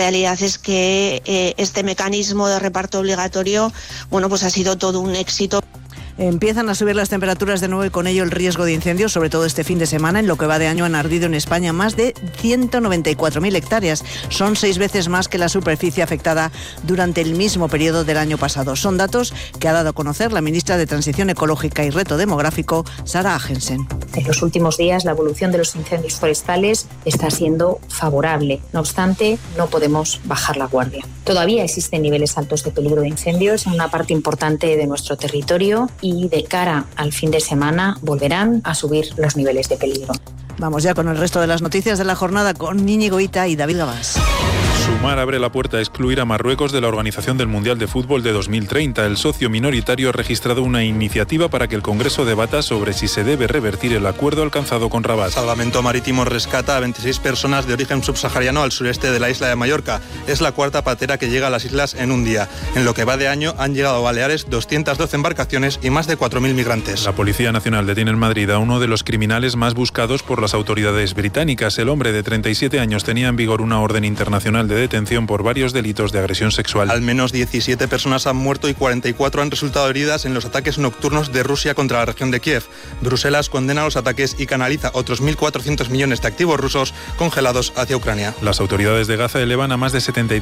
La realidad es que este mecanismo de reparto obligatorio, pues ha sido todo un éxito. Empiezan a subir las temperaturas de nuevo y con ello el riesgo de incendios, sobre todo este fin de semana. En lo que va de año han ardido en España más de 194.000 hectáreas. Son 6 veces más que la superficie afectada durante el mismo periodo del año pasado. Son datos que ha dado a conocer la ministra de Transición Ecológica y Reto Demográfico, Sara Agensen. En los últimos días la evolución de los incendios forestales está siendo favorable. No obstante, no podemos bajar la guardia. Todavía existen niveles altos de peligro de incendios en una parte importante de nuestro territorio y de cara al fin de semana volverán a subir los niveles de peligro. Vamos ya con el resto de las noticias de la jornada con Íñigo Ita y David Gabás. Sumar abre la puerta a excluir a Marruecos de la organización del Mundial de Fútbol de 2030. El socio minoritario ha registrado una iniciativa para que el Congreso debata sobre si se debe revertir el acuerdo alcanzado con Rabat. Salvamento Marítimo rescata a 26 personas de origen subsahariano al sureste de la isla de Mallorca. Es la cuarta patera que llega a las islas en un día. En lo que va de año han llegado a Baleares 212 embarcaciones y más de 4.000 migrantes. La Policía Nacional detiene en Madrid a uno de los criminales más buscados por las autoridades británicas. El hombre de 37 años tenía en vigor una orden internacional de detención por varios delitos de agresión sexual. Al menos 17 personas han muerto y 44 han resultado heridas en los ataques nocturnos de Rusia contra la región de Kiev. Bruselas condena los ataques y canaliza otros 1.400 millones de activos rusos congelados hacia Ucrania. Las autoridades de Gaza elevan a más de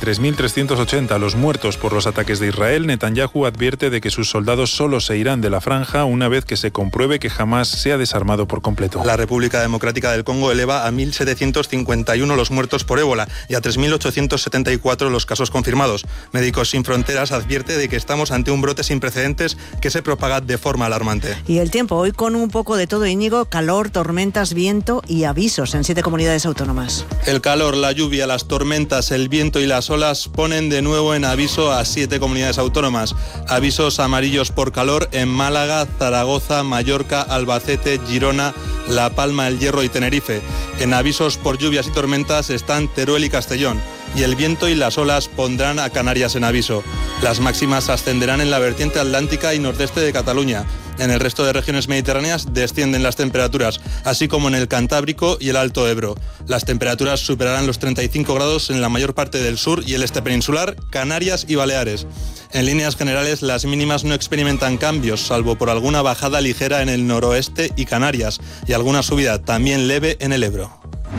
73.380 los muertos por los ataques de Israel. Netanyahu advierte de que sus soldados solo se irán de la franja una vez que se compruebe que jamás se ha desarmado por completo. La República Democrática del Congo eleva a 1.751 los muertos por ébola y a 3.874 los casos confirmados. Médicos Sin Fronteras advierte de que estamos ante un brote sin precedentes que se propaga de forma alarmante. Y el tiempo, hoy con un poco de todo, Íñigo: calor, tormentas, viento y avisos en 7 comunidades autónomas. El calor, la lluvia, las tormentas, el viento y las olas ponen de nuevo en aviso a 7 comunidades autónomas. Avisos amarillos por calor en Málaga, Zaragoza, Mallorca, Albacete, Girona, La Palma, El Hierro y Tenerife. En avisos por lluvias y tormentas están Teruel y Castellón. Y el viento y las olas pondrán a Canarias en aviso. Las máximas ascenderán en la vertiente atlántica y nordeste de Cataluña. En el resto de regiones mediterráneas descienden las temperaturas, así como en el Cantábrico y el Alto Ebro. Las temperaturas superarán los 35 grados en la mayor parte del sur y el este peninsular, Canarias y Baleares. En líneas generales, las mínimas no experimentan cambios, salvo por alguna bajada ligera en el noroeste y Canarias, y alguna subida también leve en el Ebro.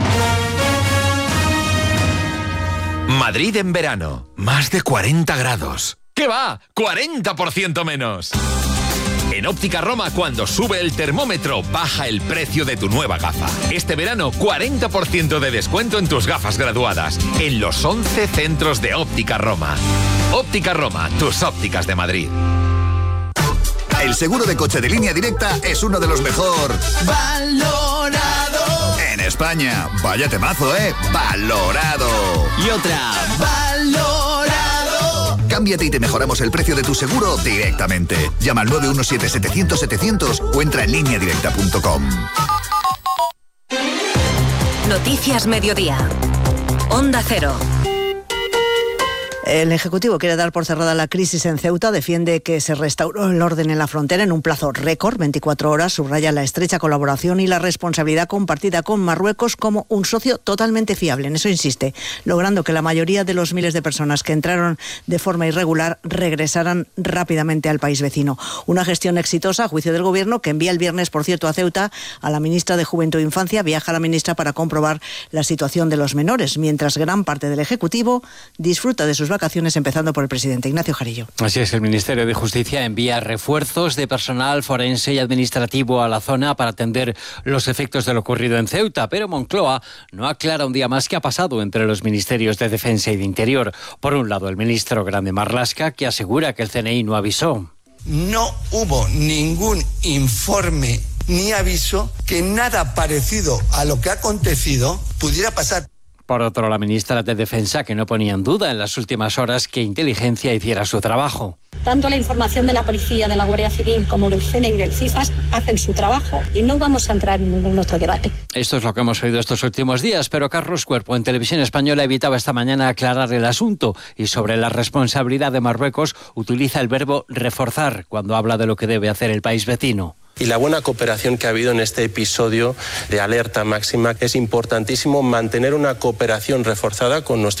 Madrid en verano, más de 40 grados. ¿Qué va? ¡40% menos! En Óptica Roma, cuando sube el termómetro, baja el precio de tu nueva gafa. Este verano, 40% de descuento en tus gafas graduadas, en los 11 centros de Óptica Roma. Óptica Roma, tus ópticas de Madrid. El seguro de coche de Línea Directa es uno de los mejor valorado en España. Vaya temazo, ¿eh? Valorado. Y otra, valorado. Cámbiate y te mejoramos el precio de tu seguro directamente. Llama al 917-700-700 o entra en lineadirecta.com. Noticias Mediodía. Onda Cero. El Ejecutivo quiere dar por cerrada la crisis en Ceuta, defiende que se restauró el orden en la frontera en un plazo récord, 24 horas, subraya la estrecha colaboración y la responsabilidad compartida con Marruecos como un socio totalmente fiable. En eso insiste, logrando que la mayoría de los miles de personas que entraron de forma irregular regresaran rápidamente al país vecino. Una gestión exitosa, a juicio del Gobierno, que envía el viernes, por cierto, a Ceuta a la ministra de Juventud e Infancia. Viaja la ministra para comprobar la situación de los menores, mientras gran parte del Ejecutivo disfruta de sus vacaciones, empezando por el presidente Ignacio Jarillo. Así es, el Ministerio de Justicia envía refuerzos de personal forense y administrativo a la zona para atender los efectos de lo ocurrido en Ceuta, pero Moncloa no aclara un día más qué ha pasado entre los ministerios de Defensa y de Interior. Por un lado, el ministro Grande Marlaska, que asegura que el CNI no avisó. No hubo ningún informe ni aviso que nada parecido a lo que ha acontecido pudiera pasar. Por otro, la ministra de Defensa, que no ponía en duda en las últimas horas que Inteligencia hiciera su trabajo. Tanto la información de la policía, de la Guardia Civil, como del CNI y del CIFAS hacen su trabajo y no vamos a entrar en ningún otro debate. Esto es lo que hemos oído estos últimos días, pero Carlos Cuerpo en Televisión Española evitaba esta mañana aclarar el asunto y sobre la responsabilidad de Marruecos utiliza el verbo reforzar cuando habla de lo que debe hacer el país vecino. Y la buena cooperación que ha habido en este episodio de alerta máxima. Es importantísimo mantener una cooperación reforzada con nuestro